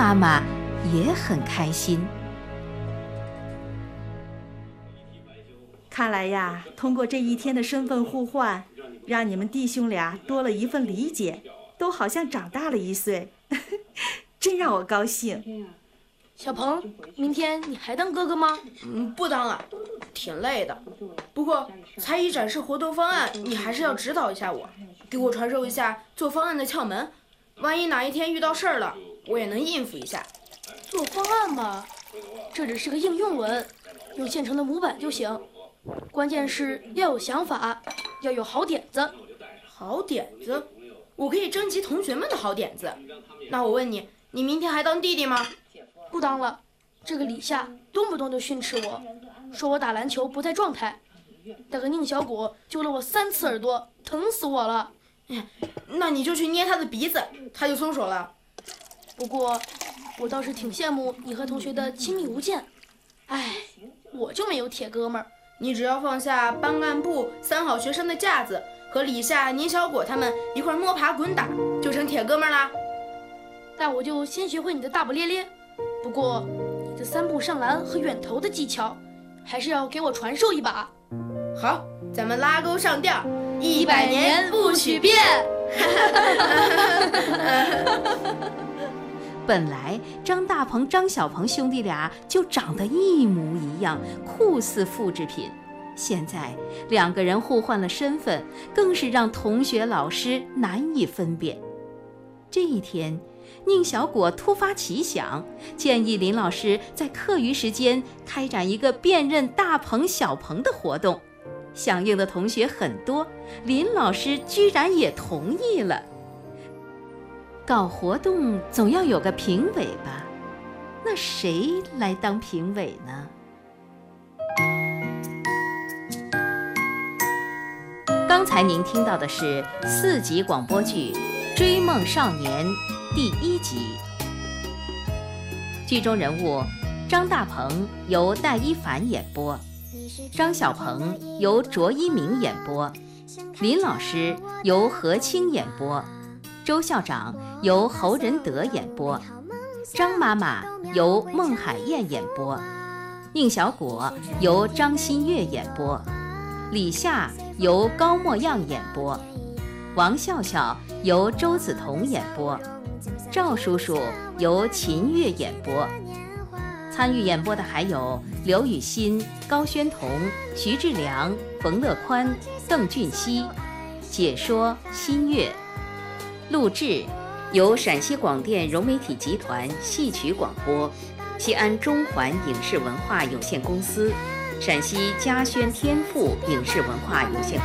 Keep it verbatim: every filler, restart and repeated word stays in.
妈妈也很开心。 看来呀，通过这一天的身份互换，让你们弟兄俩多了一份理解，都好像长大了一岁，真让我高兴。 小鹏，明天你还当哥哥吗？ 嗯，不当了，挺累的。不过才艺展示活动方案，你还是要指导一下我，给我传授一下做方案的窍门。万一哪一天遇到事儿了，我也能应付一下。 做方案嘛，这只是个应用文，用现成的模板就行。关键是要有想法，要有好点子。 好点子？我可以征集同学们的好点子。那我问你，你明天还当弟弟吗？ 不当了，这个李夏动不动就训斥我，说我打篮球不在状态。那个宁小果揪了我三次耳朵，疼死我了。 那你就去捏他的鼻子，他就松手了。 不过，我倒是挺羡慕你和同学的亲密无间。哎，我就没有铁哥们儿。 你只要放下班干部三好学生的架子，和李夏、宁小果他们一块摸爬滚打，就成铁哥们啦。 那我就先学会你的大不咧咧。不过，你的三步上篮和远投的技巧，还是要给我传授一把。 好，咱们拉钩上吊， 一百年不许变。 本来张大鹏、张小鹏兄弟俩就长得一模一样，酷似复制品。现在两个人互换了身份，更是让同学老师难以分辨。这一天，宁小果突发奇想，建议林老师在课余时间开展一个辨认大鹏小鹏的活动。响应的同学很多，林老师居然也同意了。搞活动总要有个评委吧，那谁来当评委呢？刚才您听到的是四集广播剧《追梦少年》第一集。剧中人物张大鹏由戴一凡演播，张小鹏由卓一鸣演播，林老师由何清演播，周校长由侯仁德演播，张妈妈由孟海燕演播，宁小果由张新月演播，李夏由高墨样演播，王笑笑由周梓彤演播，赵叔叔由秦月演播。参与演播的还有刘雨欣、高宣彤、徐志良、冯乐宽、邓俊熙，解说新月。录制由陕西广电融媒体集团戏曲广播，西安中环影视文化有限公司，陕西嘉轩天赋影视文化有限公司。